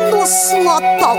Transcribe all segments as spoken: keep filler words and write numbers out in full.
啰嗦道。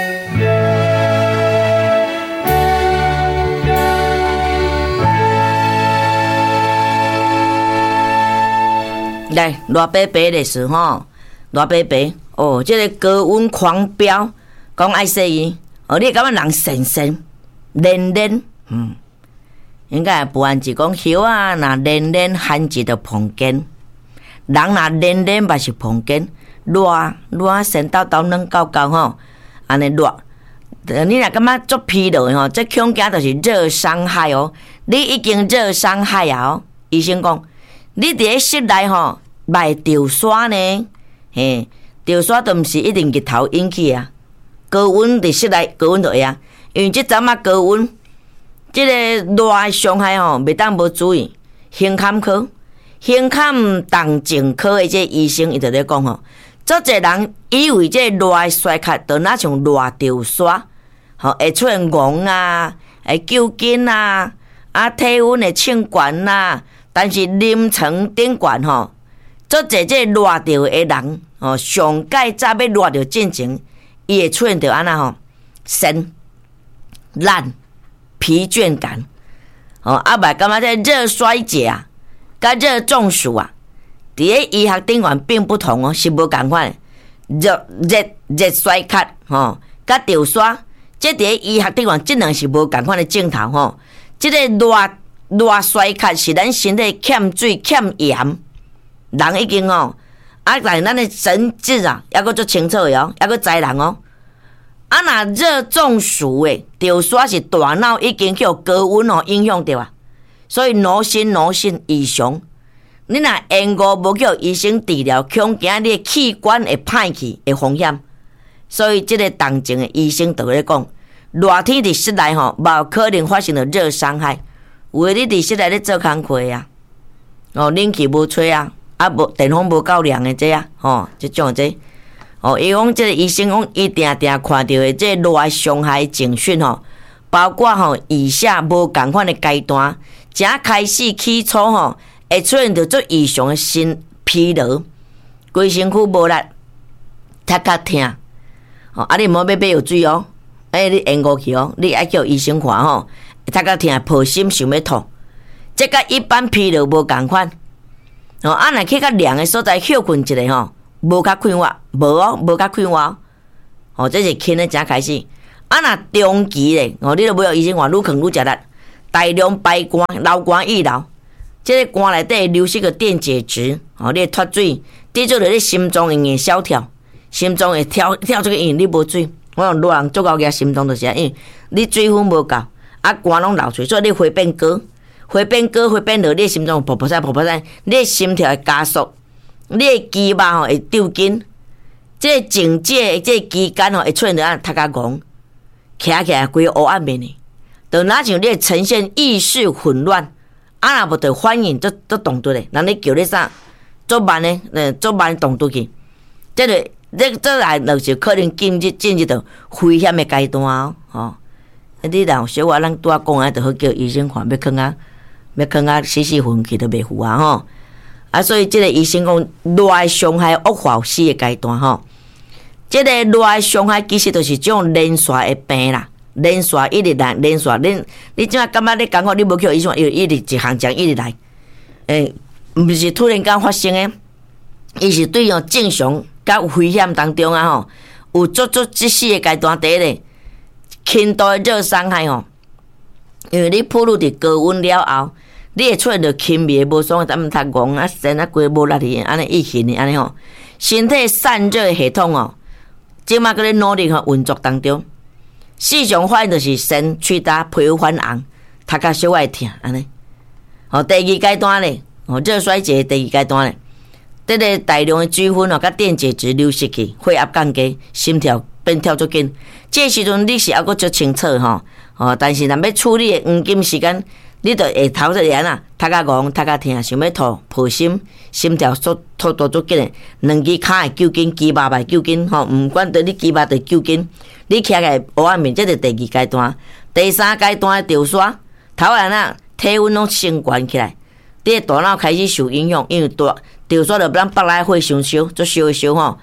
来，偌白白的是吼，偌白白哦，这个高温狂飙，讲爱说伊哦，你感觉人神神连连，嗯，应该不安是讲叶啊，若连连含一着碰见，人若连连嘛是碰见，热热神叨叨软高高吼，安尼热，你若感觉足疲劳吼，这恐惊就是热伤害哦，你已经热伤害啊哦，医生讲，你伫咧室内吼。卖潮沙呢？嘿，潮沙都毋是一定日头引起啊。高温伫室内高温就会啊，因为即阵啊高温，即、這个热的伤害吼，袂当无注意。胸坎科、胸坎动静科的即医生伊就咧讲吼，足侪人以为即热的衰竭，就若像热潮沙，吼会出现戆啊，会揪筋啊，啊体温会称悬啊，但是临床顶悬吼。做这这热着的人，哦，上届早要热着进前，伊会出现着安那吼，神、烂、疲倦感，哦，啊，袂感觉这热衰竭啊，甲热中暑啊，伫咧医学顶悬并不同哦，是无共款。热热热衰竭，吼，甲潮沙，这伫咧医学顶悬，即两是无共款的镜头吼。即个热热衰竭是咱身体欠水欠盐。人已经哦，啊，但咱的神志啊，还阁足清楚的哦，还阁知人哦。啊，若热中暑的，潮沙是大脑已经叫高温哦影响着啊，所以脑神脑神异常。你若延误无叫医生治疗，恐惊你的器官会歹去的风险。所以即个动静的医生就咧讲，热天伫室内吼，无可能发生着热伤害，有诶你伫室内咧做工课啊，哦，冷气无吹啊。啊，无电风无够凉的这啊，吼，即种这，哦，伊讲即个医生讲，伊定定看到的这热的伤害警讯吼，包括吼以下无共款的阶段，正开始起初吼，会出现着足异常的心疲劳，规身躯无力，头壳痛，哦，啊你莫要买药水哦，哎你延误去哦，你爱叫医生看吼，头壳痛、抱心想要吐，这甲一般疲劳无共款。哦，啊，若去较凉的所在休困一下吼，无较快活，无哦，无较快活哦。哦，这是轻的正开始。啊，若中期咧，哦，你都要医生话愈扛愈食力，大量排汗、流汗易流，这个汗内底流失个电解质，哦，你会脱水，滴做着你心脏会硬小跳，心脏会跳跳出去，因为你无水。我讲热人做到个心脏就是因为你水分无够，啊，汗拢流出，所以你会变高。会变高，会变热，你的心脏噗噗声、噗噗声，你的心跳会加速，你的肌肉吼会抽筋，这个警戒，这个肌间吼会出现着啊，头壳戆，徛起来规个黑暗面呢，就哪像你会呈现意识混乱，啊若无就反应做做动作咧，人咧叫你啥，做慢咧，呃，做慢动作去，这个这这来就是可能进入进入到危险的阶段哦，吼，你若小可咱拄仔讲啊，就好叫医生看，要囥啊。要囥啊，死死昏去都袂赴啊吼！啊，所以即个医生讲，热的伤害恶化死的阶段吼。即个热的伤害其实就是种连续的病啦，连续一直来，连续你你即摆感觉你感觉你无去医生，伊一直一项讲一直来，诶，毋是突然间发生的，伊是对用正常甲危险当中啊吼，有足足即死的阶段第一咧，轻度的热伤害吼，因为你暴露伫高温了后。你会出现着轻微无爽，咱毋通戆啊，身啊规无力哩，安尼异形哩，安尼吼，身体散热系统哦，即马搁咧努力吼运作当中，四常反应就是身、喙焦、皮肤反红、头壳小爱痛，安尼。哦，第二阶段咧，哦热衰竭第二阶段咧，这个大量的水分哦，甲电解质流失去，血压降低，心跳变跳足紧。这时阵你是还阁足清楚吼，哦，但是若要处理的黄金时间。你着会头一下啦，头壳戆、头壳痛，想要吐、抱心、心跳速速度足紧诶，两支骹会揪筋，肌肉会揪筋吼，毋管对你肌肉着揪筋，你徛起来黑暗面，这是第二阶段。第三阶段诶潮沙，头下呐体温拢升悬起来，你诶大脑开始受影响，因为大潮沙着咱北来火伤烧，足烧诶烧吼，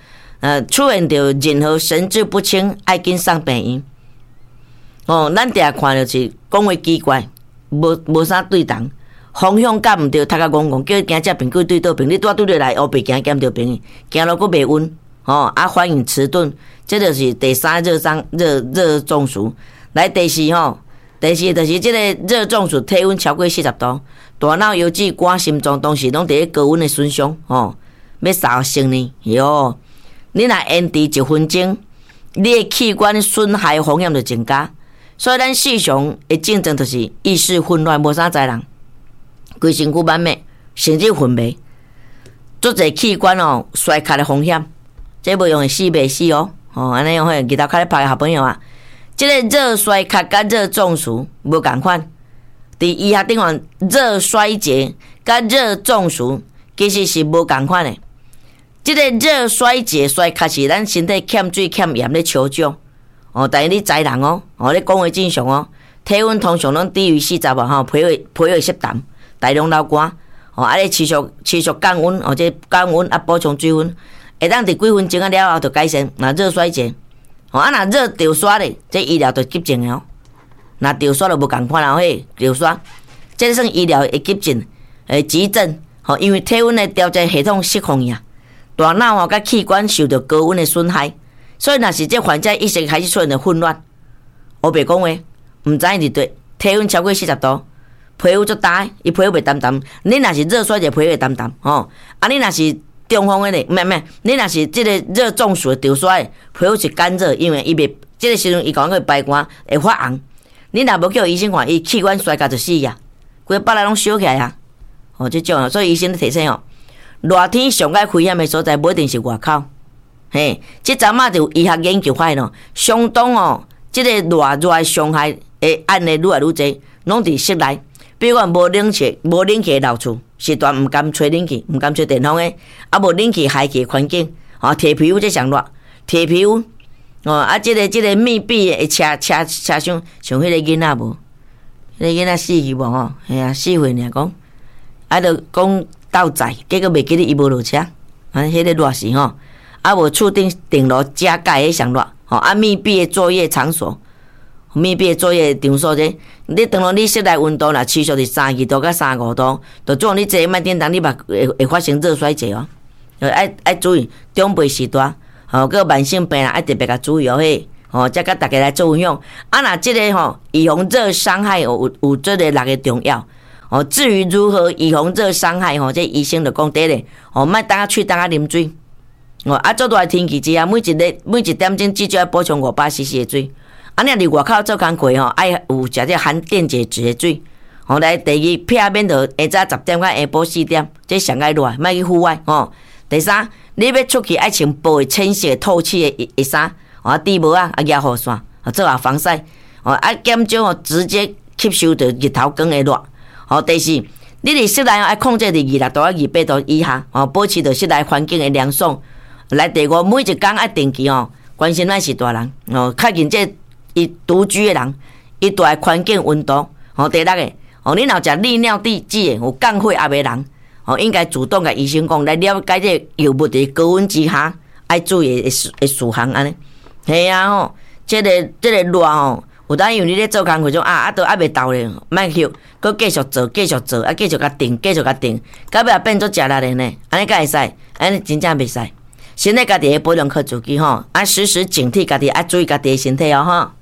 呃，出现着任何神志不清，爱紧送病院。哦，咱定看着是讲话奇怪，无无啥对同，方向感毋对，头壳戆戆，叫伊行只病柜对倒病，你拄拄着来乌白行减着病院，行路佫袂稳，哦，啊反应迟钝，这就是第三热伤热热中暑。来第四吼，第四就是即个热中暑，体温超过四十度，大脑、腰子、肝、心脏当时拢伫咧高温的损伤，哦，要三成呢，哟，你若延迟一分钟，你的器官损害风险就增加。所以咱时常的症状就是意识混乱，无啥知人，规身躯满灭，甚至昏迷，足侪器官哦衰竭的风险，这无用会死袂死哦，哦，安尼用迄日头开咧拍小朋友啊，这个热衰竭甲热中暑无共款，伫医学顶方热衰竭甲热中暑其实是无共款的。这个热衰竭衰竭是咱身体欠水欠盐咧求救。哦，但是你知人哦，哦，你讲话正常哦，体温通常拢低于四十啊，吼，脾胃脾胃湿淡，大量流汗，哦，啊，你持续持续降温，哦，这降温啊补充水分，会当伫几分钟啊了后就改善。那热衰竭，哦，啊，若热潮刷咧，这医疗就急症哦。那潮刷就无共款啦，嘿，潮刷，这算医疗会急症，诶，急症，吼，因为体温的调节系统失控呀，大脑哦甲器官受到高温的损害。所以，若是这患者意识开始出现了混乱，乌白讲话，毋知伊伫对，体温超过四十度，皮肤足大，伊皮肤袂淡淡。你若是热衰竭，皮肤会淡淡，吼。啊，你若是中风的咧，唔系唔系，你若是即个热中暑的潮刷的，皮肤是干热，因为伊袂即个时阵伊讲个排汗会发红。你若无叫医生看，伊器官衰竭就死呀，规个腹内拢烧起来啊。哦，即种，所以医生咧提醒哦，热天上解危险的所在，无一定是外口。嘿，即阵仔就医学研究发现咯，相当哦，即、这个热热的伤害的案例愈来愈侪，拢伫室内。比如讲无冷气、无冷气的楼厝，时段毋甘吹冷气，毋甘吹电风的，啊无冷气排气环境，哦，铁皮屋这上热，铁皮屋，哦啊，即、这个即、这个密闭的车车车厢，像迄个囡仔无，迄、那个囡仔死去无吼，嘿啊，死岁尔讲，啊，着讲斗载，结果袂记得伊无落车，啊，迄个热时吼。啊，无厝顶顶楼加盖迄上热，吼啊密闭的作业场所，密闭的作业场所这，你当然你室内温度若持续伫三十二度到三十五度，就总你坐慢点当你嘛会会发生热衰竭哦，爱爱注意长辈时代，吼个慢性病啊，爱特别甲注意哦嘿，吼再甲大家来做分享。啊，若即个吼预防热伤害有有这个六个重要。哦，至于如何预防热伤害吼，这医生就讲第一，哦，莫当啊喙当啊啉水。哦，啊，做大天气之下，每一日每一点钟至少要补充五百 C C 的水。啊，你伫外口做工课吼，爱有食这含电解质的水。吼，来第二，避免着下早十点到下晡四点，这上爱热，莫去户外。吼，第三，你要出去爱穿薄的浅色透气的衣衫，啊，底帽啊，啊，压雨伞，啊，做下防晒。哦，啊，减少哦直接吸收着日头光的热。哦，第四，你伫室内爱控制伫二六度到二八度以下，哦，保持着室内环境的凉爽。来第五，每一工爱定期哦，关心咱是大人哦，较近这伊独居的人，伊住的环境温度哦。第六个哦，你若食利尿剂剂的有降血压的人哦，应该主动甲医生讲来了解这药物伫高温之下爱注意的的事项安尼。系啊吼，这个这个热吼，有当因为你咧做工课种啊啊都还袂到咧，莫休，佮继续做，继续做，啊继续甲定，继续甲定，到尾变做食力的呢，安尼才会使，安尼真正袂使。现在家己的保养靠自己吼，啊时时警惕家己，啊注意家己的身体哦吼。